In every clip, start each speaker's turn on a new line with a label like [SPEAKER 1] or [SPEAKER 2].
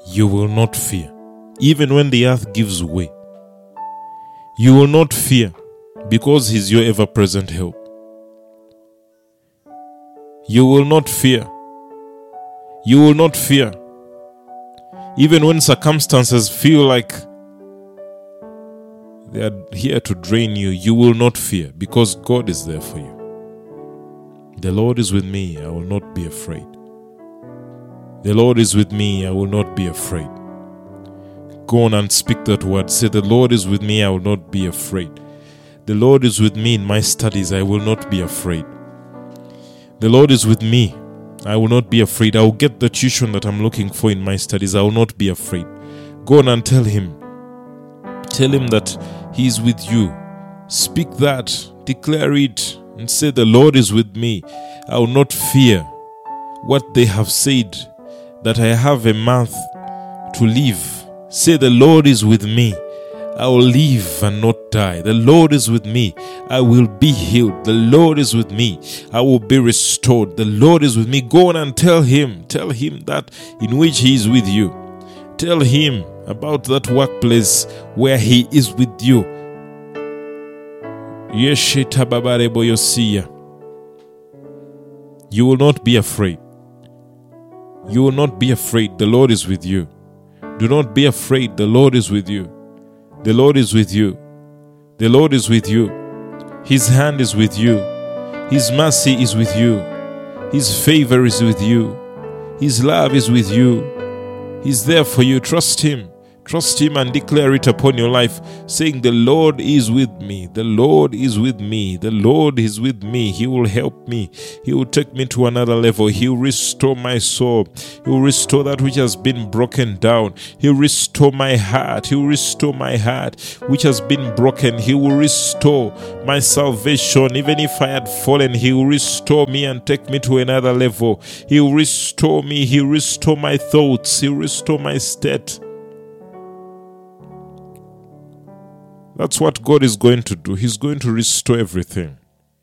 [SPEAKER 1] you will not fear. Even when the earth gives way, you will not fear, because He's your ever-present help. You will not fear. You will not fear. Even when circumstances feel like they are here to drain you, you will not fear, because God is there for you. The Lord is with me, I will not be afraid. The Lord is with me, I will not be afraid. Go on and speak that word. Say, the Lord is with me, I will not be afraid. The Lord is with me in my studies, I will not be afraid. The Lord is with me, I will not be afraid. I will get the tuition that I'm looking for in my studies, I will not be afraid. Go on and tell Him. Tell Him that He is with you. Speak that, declare it, and say, the Lord is with me. I will not fear what they have said, that I have a month to live. Say, the Lord is with me. I will live and not die. The Lord is with me. I will be healed. The Lord is with me. I will be restored. The Lord is with me. Go on and tell Him. Tell Him that in which He is with you. Tell Him about that workplace where He is with you. You will not be afraid. You will not be afraid. The Lord is with you. Do not be afraid. The Lord is with you. The Lord is with you. The Lord is with you. His hand is with you. His mercy is with you. His favor is with you. His love is with you. He's there for you. Trust Him. Trust Him and declare it upon your life, saying, the Lord is with me. The Lord is with me. The Lord is with me. He will help me. He will take me to another level. He will restore my soul. He will restore that which has been broken down. He will restore my heart. He will restore my heart which has been broken. He will restore my salvation. Even if I had fallen, He will restore me and take me to another level. He will restore me. He will restore my thoughts. He will restore my state. That's what God is going to do. He's going to restore everything.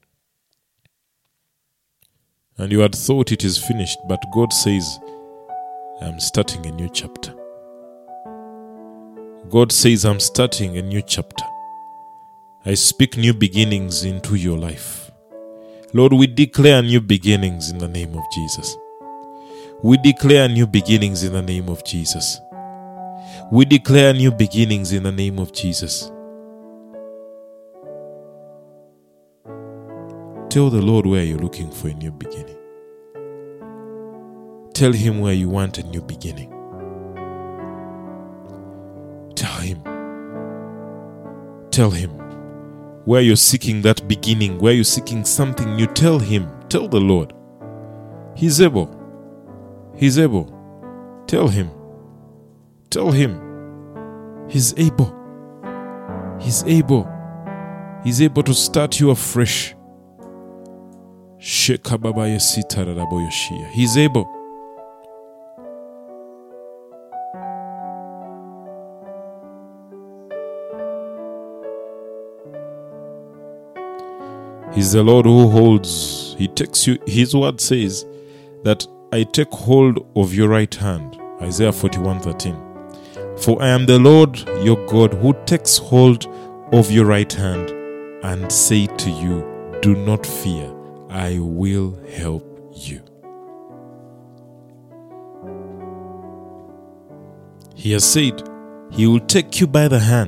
[SPEAKER 1] And you had thought it is finished, but God says, I'm starting a new chapter. God says, I'm starting a new chapter. I speak new beginnings into your life. Lord, we declare new beginnings in the name of Jesus. We declare new beginnings in the name of Jesus. We declare new beginnings in the name of Jesus. Tell the Lord where you're looking for a new beginning. Tell Him where you want a new beginning. Tell Him. Tell Him where you're seeking that beginning, where you're seeking something new. Tell Him. Tell the Lord. He's able. He's able. Tell Him. Tell Him. He's able. He's able. He's able to start you afresh. He's able. He's the Lord who holds. He takes you. His word says that I take hold of your right hand. Isaiah 41:13. For I am the Lord your God who takes hold of your right hand and say to you, do not fear. I will help you. He has said He will take you by the hand.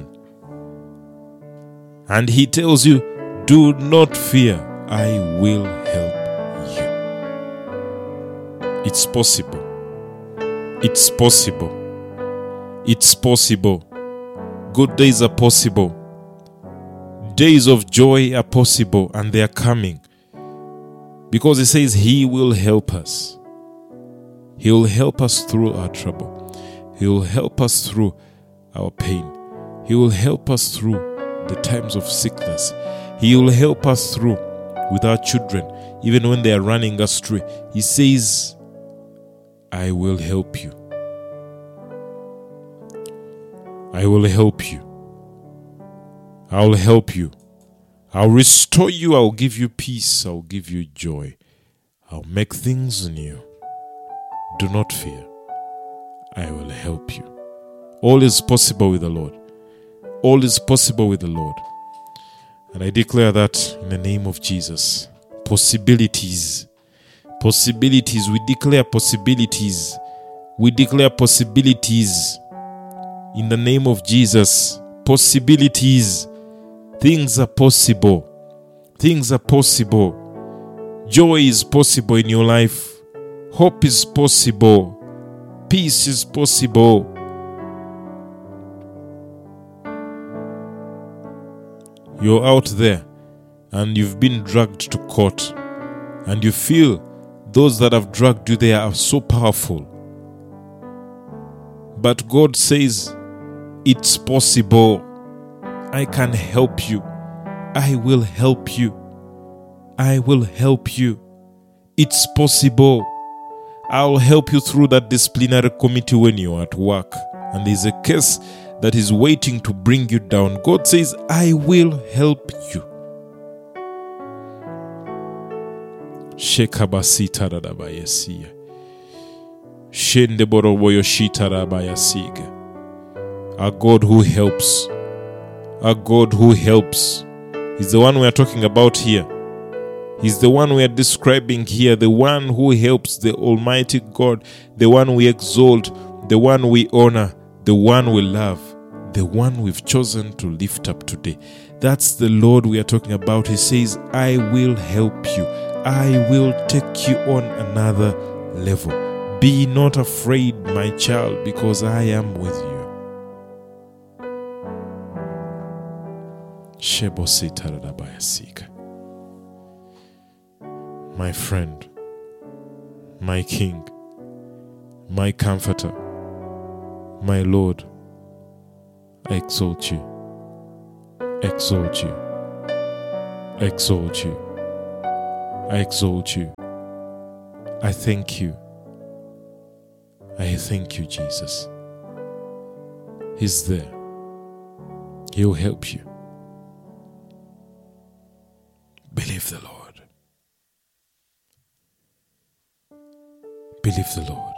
[SPEAKER 1] And He tells you, do not fear, I will help you. It's possible. It's possible. It's possible. Good days are possible. Days of joy are possible, and they are coming. Because He says He will help us. He will help us through our trouble. He will help us through our pain. He will help us through the times of sickness. He will help us through with our children, even when they are running astray. He says, I will help you. I will help you. I will help you. I'll restore you. I'll give you peace. I'll give you joy. I'll make things new. Do not fear. I will help you. All is possible with the Lord. All is possible with the Lord. And I declare that in the name of Jesus. Possibilities. Possibilities. We declare possibilities. We declare possibilities. In the name of Jesus. Possibilities. Things are possible. Things are possible. Joy is possible in your life. Hope is possible. Peace is possible. You're out there and you've been dragged to court and you feel those that have dragged you there are so powerful. But God says, it's possible. I can help you. I will help you. I will help you. It's possible. I'll help you through that disciplinary committee when you're at work and there's a case that is waiting to bring you down. God says, I will help you. Shekabasita radabayasiya. Shende boroboyo shita rabayasiga. A God who helps. A God who helps. He's the one we are talking about here. He's the one we are describing here. The one who helps, the Almighty God. The one we exalt. The one we honor. The one we love. The one we've chosen to lift up today. That's the Lord we are talking about. He says, I will help you. I will take you on another level. Be not afraid, my child, because I am with you. My friend, my King, my Comforter, my Lord, I exalt you, exalt you, exalt you, I exalt you. I thank you. I thank you, Jesus. He's there. He'll help you. Believe the Lord. Believe the Lord.